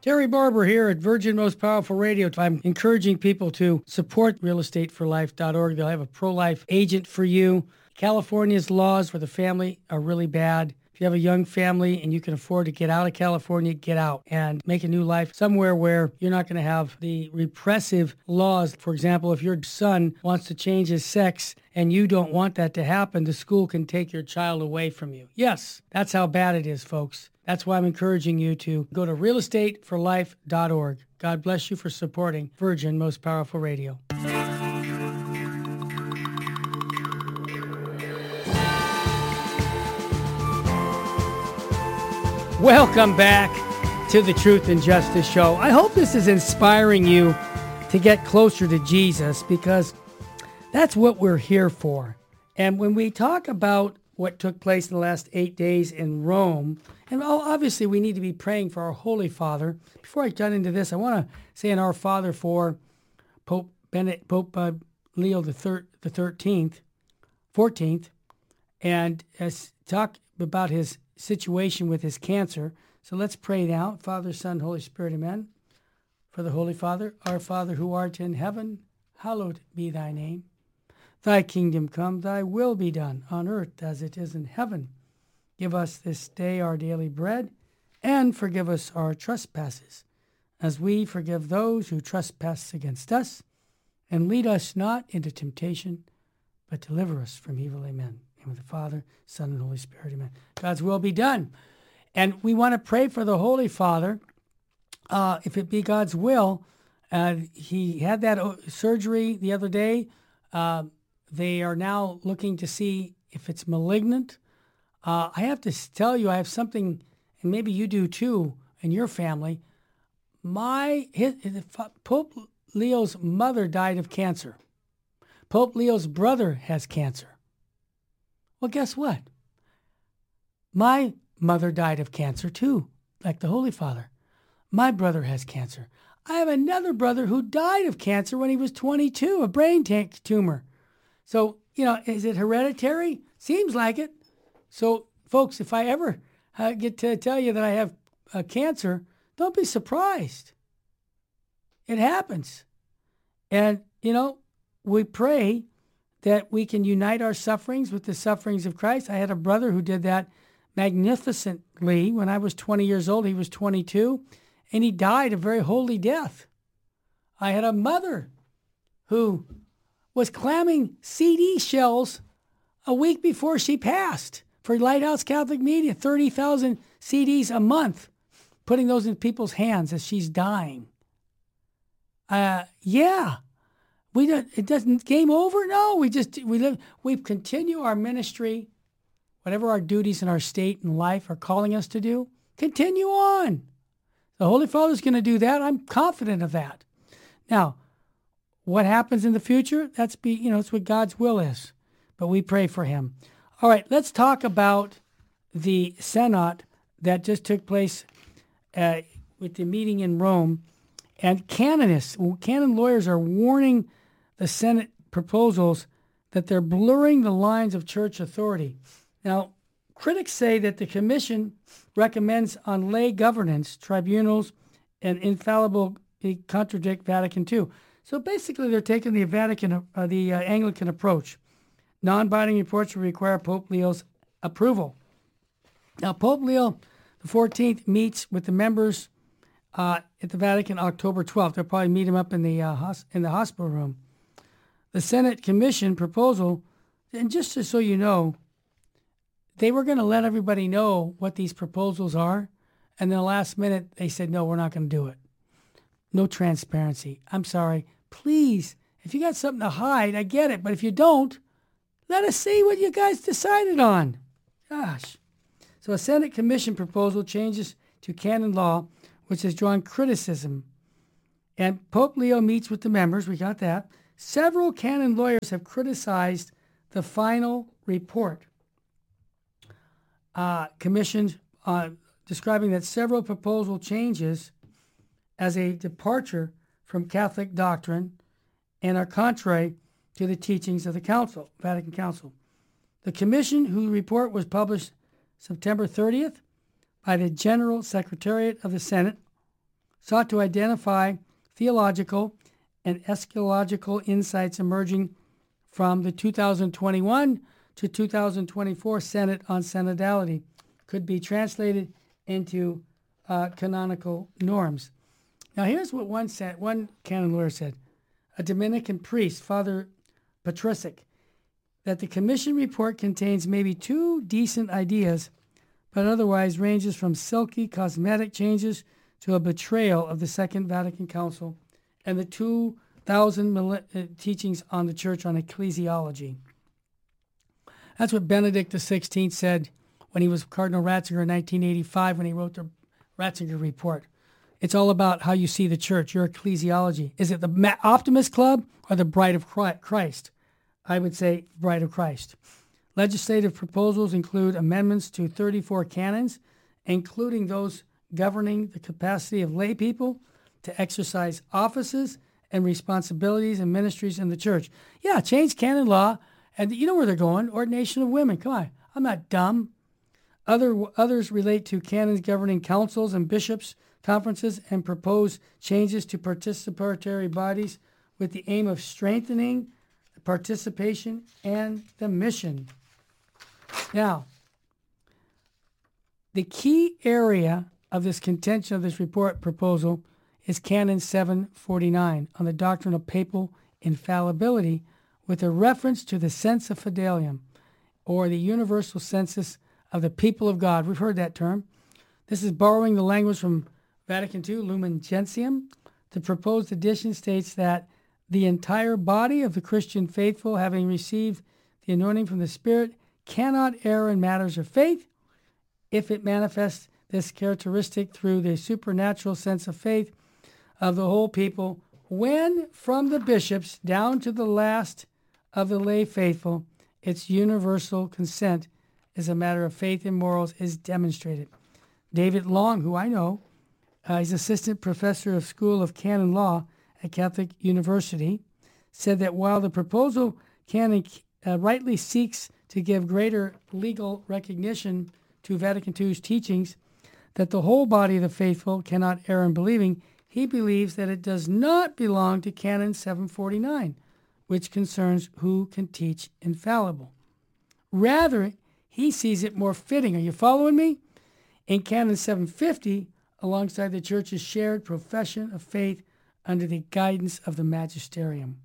Terry Barber here at Virgin Most Powerful Radio. I'm encouraging people to support realestateforlife.org. They'll have a pro-life agent for you. California's laws for the family are really bad. If you have a young family and you can afford to get out of California, get out and make a new life somewhere where you're not going to have the repressive laws. For example, if your son wants to change his sex and you don't want that to happen, the school can take your child away from you. Yes, that's how bad it is, folks. That's why I'm encouraging you to go to realestateforlife.org. God bless you for supporting Virgin Most Powerful Radio. Welcome back to the Truth and Justice Show. I hope this is inspiring you to get closer to Jesus, because that's what we're here for. And when we talk about what took place in the last 8 days in Rome, and obviously we need to be praying for our Holy Father. Before I get into this, I want to say an Our Father for Pope Leo the 14th, and talk about his situation with his cancer. So let's pray now. Father, Son, Holy Spirit, amen. For the Holy Father, our Father who art in heaven, hallowed be thy name. Thy kingdom come, thy will be done on earth as it is in heaven. Give us this day our daily bread, and forgive us our trespasses, as we forgive those who trespass against us. And lead us not into temptation, but deliver us from evil. Amen. And with the Father, Son, and Holy Spirit, amen. God's will be done. And we want to pray for the Holy Father, if it be God's will. He had that surgery the other day. They are now looking to see if it's malignant. I have to tell you, I have something, and maybe you do too, in your family. Pope Leo's mother died of cancer. Pope Leo's brother has cancer. Well, guess what? My mother died of cancer too, like the Holy Father. My brother has cancer. I have another brother who died of cancer when he was 22, a brain tumor. So, is it hereditary? Seems like it. So, folks, if I ever get to tell you that I have cancer, don't be surprised. It happens. And, we pray that we can unite our sufferings with the sufferings of Christ. I had a brother who did that magnificently. When I was 20 years old, he was 22, and he died a very holy death. I had a mother who was clamming CD shells a week before she passed for Lighthouse Catholic Media, 30,000 CDs a month, putting those in people's hands as she's dying. It doesn't game over. No, we continue our ministry, whatever our duties in our state and life are calling us to do. Continue on. The Holy Father's going to do that. I'm confident of that. Now, what happens in the future? It's what God's will is. But we pray for him. All right, let's talk about the Synod that just took place with the meeting in Rome. And canon lawyers are warning the Senate proposals that they're blurring the lines of church authority. Now, critics say that the commission recommends on lay governance, tribunals, and infallibly contradict Vatican II. So basically, they're taking the Anglican approach. Non-binding reports will require Pope Leo's approval. Now, Pope Leo XIV meets with the members at the Vatican October 12th. They'll probably meet him up in the hospital room. The Senate Commission proposal, and just so you know, they were going to let everybody know what these proposals are, and then the last minute they said, no, we're not going to do it. No transparency. I'm sorry. Please, if you got something to hide, I get it. But if you don't, let us see what you guys decided on. Gosh. So a Senate Commission proposal changes to canon law, which has drawn criticism. And Pope Leo meets with the members. We got that. Several canon lawyers have criticized the final report commissioned, describing that several proposal changes as a departure from Catholic doctrine and are contrary to the teachings of the Vatican Council. The commission, whose report was published September 30th by the General Secretariat of the Senate, sought to identify theological and eschatological insights emerging from the 2021 to 2024 Synod on Synodality, could be translated into canonical norms. Now, here's what one canon lawyer said. A Dominican priest, Father Patricic, that the commission report contains maybe 2 decent ideas, but otherwise ranges from silky cosmetic changes to a betrayal of the Second Vatican Council and the 2,000 teachings on the Church on ecclesiology. That's what Benedict XVI said when he was Cardinal Ratzinger in 1985 when he wrote the Ratzinger Report. It's all about how you see the Church, your ecclesiology. Is it the Optimist Club or the Bride of Christ? I would say Bride of Christ. Legislative proposals include amendments to 34 canons, including those governing the capacity of lay people to exercise offices and responsibilities and ministries in the Church. Yeah, change canon law, and you know where they're going, ordination of women. Come on, I'm not dumb. Others relate to canons governing councils and bishops' conferences and propose changes to participatory bodies with the aim of strengthening the participation and the mission. Now, the key area of this contention of this report proposal is Canon 749 on the doctrine of papal infallibility with a reference to the sensus fidelium, or the universal census of the people of God. We've heard that term. This is borrowing the language from Vatican II, Lumen Gentium. The proposed edition states that the entire body of the Christian faithful, having received the anointing from the Spirit, cannot err in matters of faith if it manifests this characteristic through the supernatural sense of faith of the whole people, when from the bishops down to the last of the lay faithful, its universal consent as a matter of faith and morals is demonstrated. David Long, who I know, he's assistant professor of School of Canon Law at Catholic University, said that while the proposal canon rightly seeks to give greater legal recognition to Vatican II's teachings that the whole body of the faithful cannot err in believing, he believes that it does not belong to Canon 749, which concerns who can teach infallible. Rather, he sees it more fitting. Are you following me? In Canon 750, alongside the Church's shared profession of faith under the guidance of the magisterium.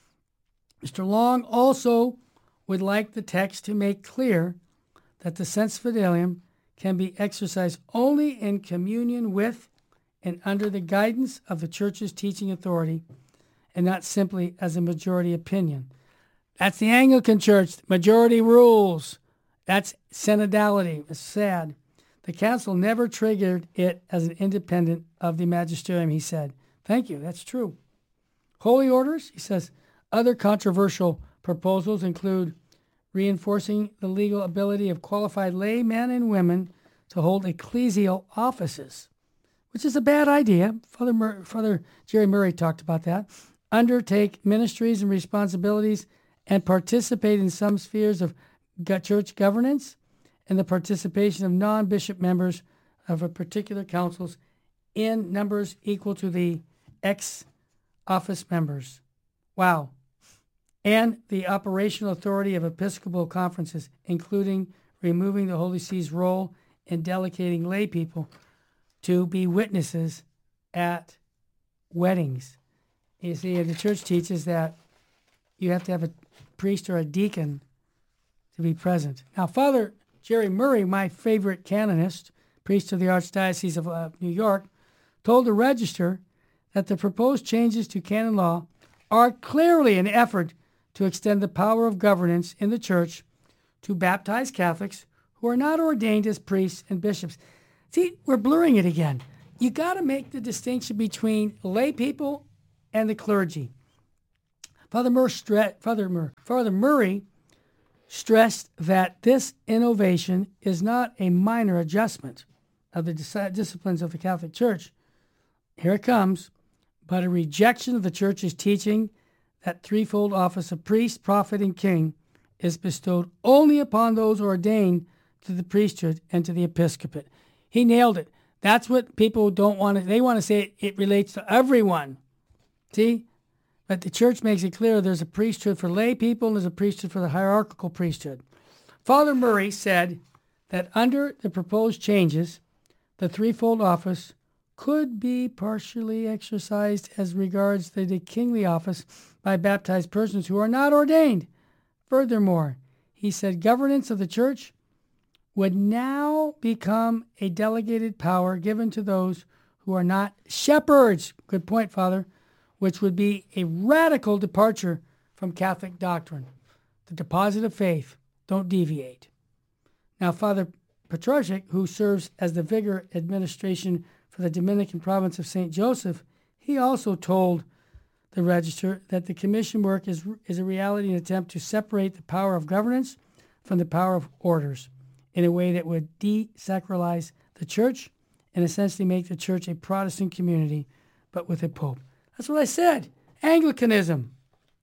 Mr. Long also would like the text to make clear that the sensus fidelium can be exercised only in communion with and under the guidance of the Church's teaching authority, and not simply as a majority opinion. That's the Anglican Church. Majority rules. That's synodality. It's sad. The council never triggered it as an independent of the magisterium, he said. Thank you. That's true. Holy orders, he says, other controversial proposals include reinforcing the legal ability of qualified lay men and women to hold ecclesial offices, which is a bad idea. Father Jerry Murray talked about that. Undertake ministries and responsibilities and participate in some spheres of church governance and the participation of non-bishop members of a particular councils in numbers equal to the ex-office members. Wow. And the operational authority of Episcopal conferences, including removing the Holy See's role in delegating lay people to be witnesses at weddings. You see, the Church teaches that you have to have a priest or a deacon to be present. Now, Father Jerry Murray, my favorite canonist, priest of the Archdiocese of New York, told the Register that the proposed changes to canon law are clearly an effort to extend the power of governance in the Church to baptized Catholics who are not ordained as priests and bishops. See, we're blurring it again. You got to make the distinction between lay people and the clergy. Father Murray stressed that this innovation is not a minor adjustment of the disciplines of the Catholic Church. Here it comes, but a rejection of the Church's teaching that threefold office of priest, prophet, and king is bestowed only upon those ordained to the priesthood and to the episcopate. He nailed it. That's what people don't want to. They want to say it relates to everyone. See? But the church makes it clear there's a priesthood for lay people and there's a priesthood for the hierarchical priesthood. Father Murray said that under the proposed changes, the threefold office could be partially exercised as regards the kingly office by baptized persons who are not ordained. Furthermore, he said governance of the church would now become a delegated power given to those who are not shepherds. Good point, Father. Which would be a radical departure from Catholic doctrine. The deposit of faith, don't deviate. Now, Father Petrarchik, who serves as the Vicar Administration for the Dominican province of St. Joseph, he also told the Register that the commission work is a reality and attempt to separate the power of governance from the power of orders in a way that would desacralize the church and essentially make the church a Protestant community, but with a pope. That's what I said. Anglicanism.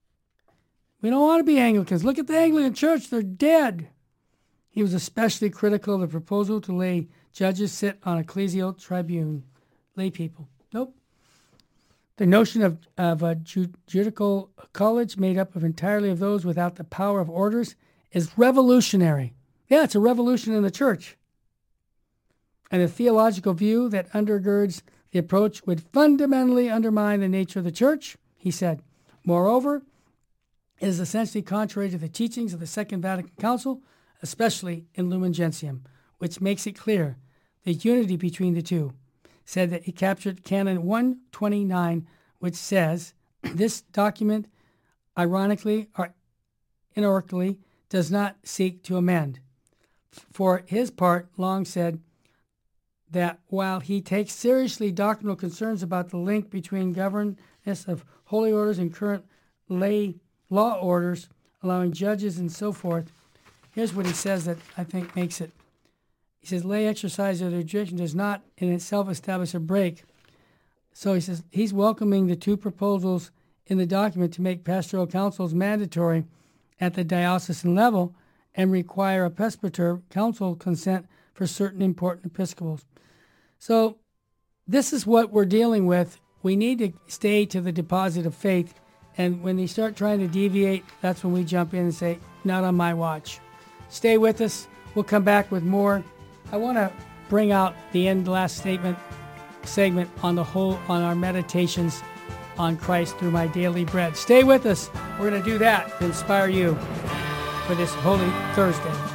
We don't want to be Anglicans. Look at the Anglican Church. They're dead. He was especially critical of the proposal to lay judges sit on ecclesial tribune. Lay people. Nope. The notion of a judicial college made up of entirely of those without the power of orders is revolutionary. Yeah, it's a revolution in the church. And the theological view that undergirds the approach would fundamentally undermine the nature of the church, he said. Moreover, it is essentially contrary to the teachings of the Second Vatican Council, especially in Lumen Gentium, which makes it clear the unity between the two. Said that he captured Canon 129, which says, this document, ironically or inorically, does not seek to amend. For his part, Long said, that while he takes seriously doctrinal concerns about the link between governance of holy orders and current lay law orders, allowing judges and so forth, here's what he says that I think makes it. He says, lay exercise of their jurisdiction does not in itself establish a break. So he says he's welcoming the two proposals in the document to make pastoral councils mandatory at the diocesan level and require a presbyter council consent for certain important episcopals. So this is what we're dealing with. We need to stay to the deposit of faith. And when they start trying to deviate, that's when we jump in and say, not on my watch. Stay with us. We'll come back with more. I want to bring out the last segment on our meditations on Christ through my daily bread. Stay with us. We're going to do that to inspire you for this Holy Thursday.